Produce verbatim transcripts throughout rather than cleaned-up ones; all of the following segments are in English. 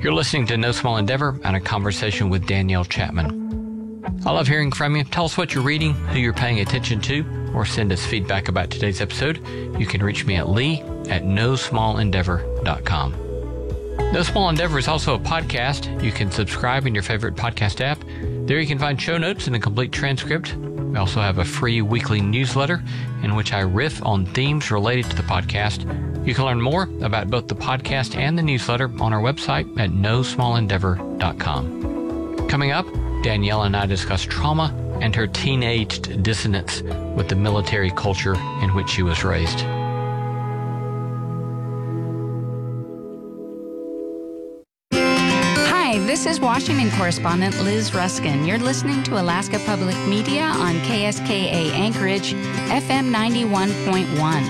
You're listening to No Small Endeavor and a conversation with Danielle Chapman. I love hearing from you. Tell us what you're reading, who you're paying attention to, or send us feedback about today's episode. You can reach me at lee at no small endeavor dot com. No Small Endeavor is also a podcast. You can subscribe in your favorite podcast app. There you can find show notes and a complete transcript. We also have a free weekly newsletter in which I riff on themes related to the podcast. You can learn more about both the podcast and the newsletter on our website at no small endeavor dot com. Coming up, Danielle and I discuss trauma and her teenaged dissonance with the military culture in which she was raised. Hi, this is Washington correspondent Liz Ruskin. You're listening to Alaska Public Media on K S K A Anchorage, F M ninety-one point one.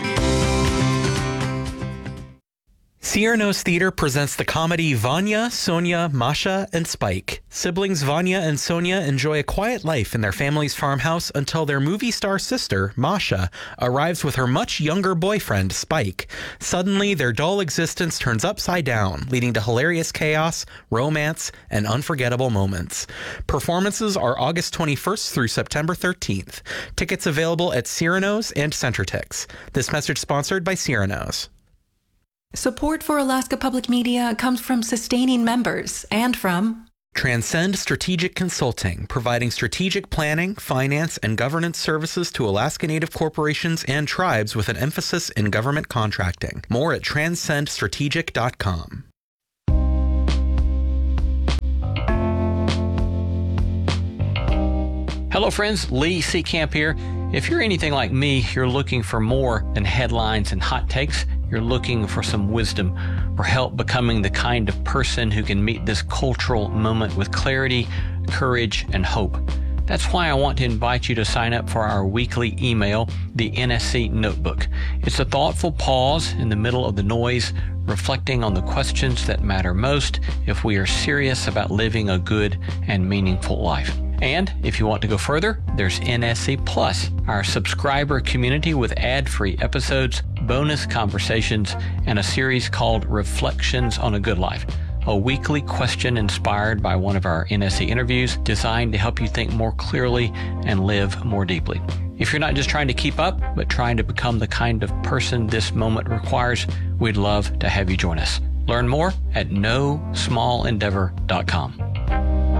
Cyrano's Theater presents the comedy Vanya, Sonia, Masha, and Spike. Siblings Vanya and Sonia enjoy a quiet life in their family's farmhouse until their movie star sister, Masha, arrives with her much younger boyfriend, Spike. Suddenly, their dull existence turns upside down, leading to hilarious chaos, romance, and unforgettable moments. Performances are August twenty-first through September thirteenth. Tickets available at Cyrano's and Centertix. This message sponsored by Cyrano's. Support for Alaska Public Media comes from sustaining members and from Transcend Strategic Consulting, providing strategic planning, finance, and governance services to Alaska Native corporations and tribes with an emphasis in government contracting. More at transcend strategic dot com. Hello friends, Lee Seacamp here. If you're anything like me, you're looking for more than headlines and hot takes. You're looking for some wisdom, for help becoming the kind of person who can meet this cultural moment with clarity, courage, and hope. That's why I want to invite you to sign up for our weekly email, the N S C Notebook. It's a thoughtful pause in the middle of the noise, reflecting on the questions that matter most if we are serious about living a good and meaningful life. And if you want to go further, there's N S C Plus, our subscriber community with ad-free episodes, bonus conversations, and a series called Reflections on a Good Life, a weekly question inspired by one of our N S C interviews designed to help you think more clearly and live more deeply. If you're not just trying to keep up, but trying to become the kind of person this moment requires, we'd love to have you join us. Learn more at no small endeavor dot com.